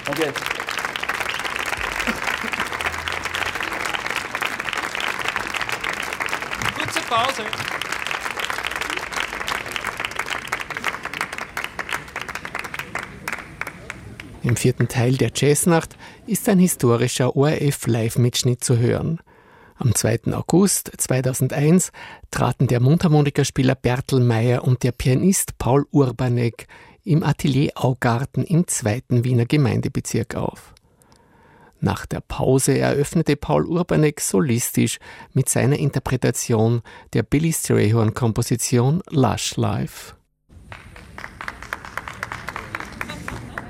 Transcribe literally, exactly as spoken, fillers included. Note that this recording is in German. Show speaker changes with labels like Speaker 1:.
Speaker 1: Okay.
Speaker 2: Kurze Pause.
Speaker 3: Im vierten Teil der Jazznacht ist ein historischer O R F-Live-Mitschnitt zu hören. Am zweiten August zweitausendeins traten der Mundharmonikaspieler Bertel Meyer und der Pianist Paul Urbanek im Atelier Augarten im zweiten Wiener Gemeindebezirk auf. Nach der Pause eröffnete Paul Urbanek solistisch mit seiner Interpretation der Billy Strayhorn-Komposition Lush Life.